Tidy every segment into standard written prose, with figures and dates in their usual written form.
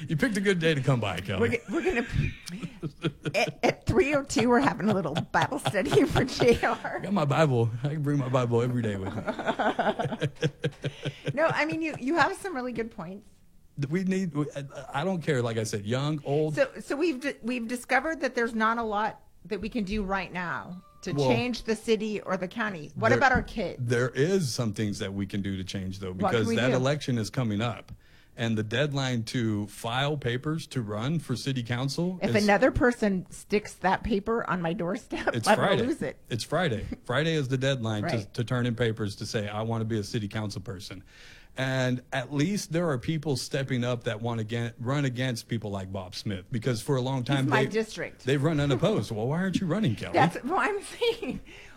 You picked a good day to come by, Kelly. We're gonna at 3:02. We're having a little Bible study for JR. I got my Bible. I can bring my Bible every day with me. No, I mean you have some really good points. I don't care. Like I said, young, old. So we've discovered that there's not a lot that we can do right now to change the city or the county. What about our kids? There is some things that we can do to change, though, because that election is coming up. And the deadline to file papers to run for city council. If another person sticks that paper on my doorstep, I'm going to lose it. It's Friday. Friday is the deadline to turn in papers to say, I want to be a city council person. And at least there are people stepping up that want to run against people like Bob Smith, because for a long time they've run unopposed. Well, why aren't you running, Kelly? That's what I'm saying.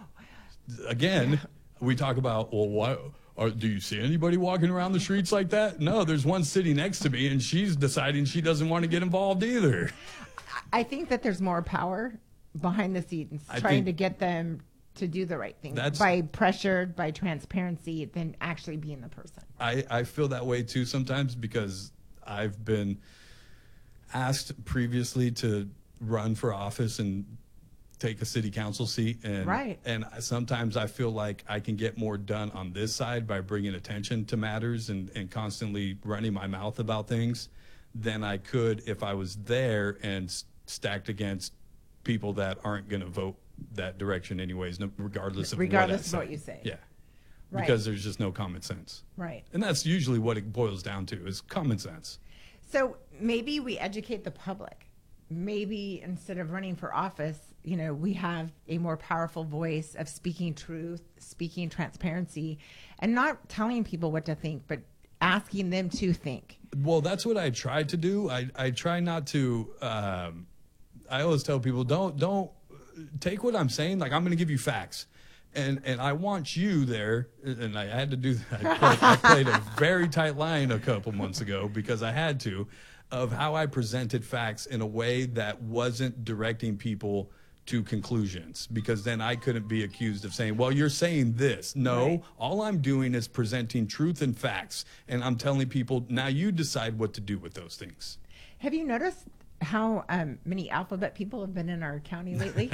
Again, we talk about, well, why? Do you see anybody walking around the streets like that? No, there's one sitting next to me, and she's deciding she doesn't want to get involved either. I think that there's more power behind the scenes trying to get them to do the right thing by pressure, by transparency, than actually being the person. I feel that way too sometimes, because I've been asked previously to run for office and take a city council seat, and sometimes I feel like I can get more done on this side by bringing attention to matters and constantly running my mouth about things than I could if I was there and stacked against people that aren't going to vote that direction anyways, regardless of what you say. Yeah. Because there's just no common sense. Right. And that's usually what it boils down to, is common sense. So maybe we educate the public. Maybe instead of running for office, we have a more powerful voice of speaking truth, speaking transparency, and not telling people what to think, but asking them to think. Well, that's what I try to do. I try not to, I always tell people, don't take what I'm saying. Like, I'm going to give you facts. And I want you there, and I had to do that. I played a very tight line a couple months ago because I had to, of how I presented facts in a way that wasn't directing people to conclusions, because then I couldn't be accused of saying, well, you're saying this. No, all I'm doing is presenting truth and facts, and I'm telling people, now you decide what to do with those things. Have you noticed how many alphabet people have been in our county lately?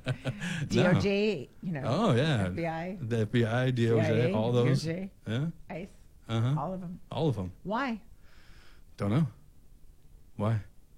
DOJ, Oh, yeah. FBI. The FBI, DOJ, CIA, all those. DOJ, yeah. ICE, all of them. All of them. Why? Don't know. Why?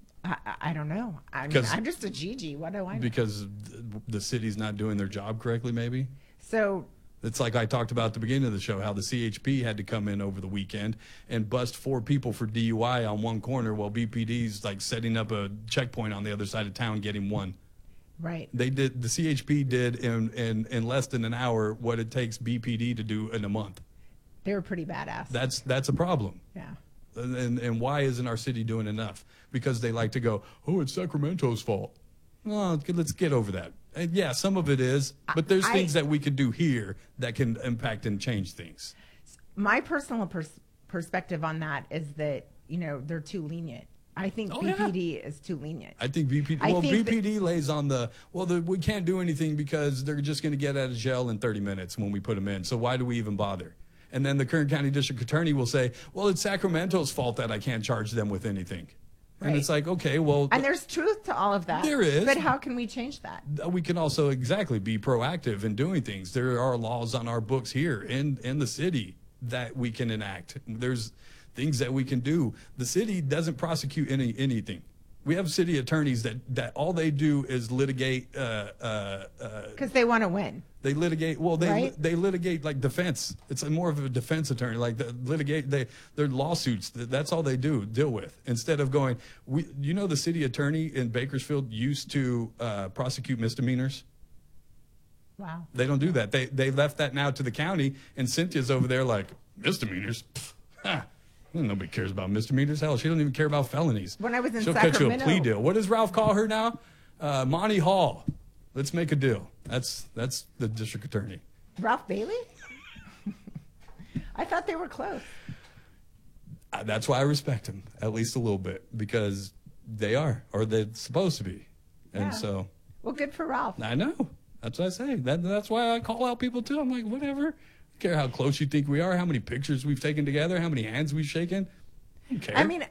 I don't know. I'm just a Gigi. What do I know? Because the city's not doing their job correctly, maybe? So it's like I talked about at the beginning of the show, how the CHP had to come in over the weekend and bust 4 people for DUI on one corner while BPD's like setting up a checkpoint on the other side of town getting 1. Right. The CHP did in less than an hour what it takes BPD to do in a month. They were pretty badass. That's a problem. Yeah. And why isn't our city doing enough? Because they like to go, oh, it's Sacramento's fault. Well, let's get over that. And yeah, some of it is, but there's things that we could do here that can impact and change things. My personal perspective on that is that, they're too lenient. I think BPD is too lenient. I think BPD lays on we can't do anything because they're just going to get out of jail in 30 minutes when we put them in. So why do we even bother? And then the Kern County District Attorney will say, well, it's Sacramento's fault that I can't charge them with anything. Right. And it's like, okay, well. And there's truth to all of that. There is. But how can we change that? We can also be proactive in doing things. There are laws on our books here in the city that we can enact. There's things that we can do. The city doesn't prosecute anything. We have city attorneys that all they do is litigate. Because they want to win. They litigate. Well, they litigate like defense. It's more of a defense attorney. Like they're lawsuits. That's all they deal with. Instead of going, the city attorney in Bakersfield used to prosecute misdemeanors. Wow. They don't do that. They left that now to the county, and Cynthia's over there like, misdemeanors? Nobody cares about misdemeanors. Hell, she doesn't even care about felonies. When I was in Sacramento, she'll cut you a plea deal. What does Ralph call her now? Monty Hall. Let's make a deal. That's the district attorney. Ralph Bailey? I thought they were close. That's why I respect him, at least a little bit, because they are, or they're supposed to be. And so. Well, good for Ralph. I know. That's what I say. That's why I call out people too. I'm like, whatever. I don't care how close you think we are, how many pictures we've taken together, how many hands we've shaken. I don't care. I mean,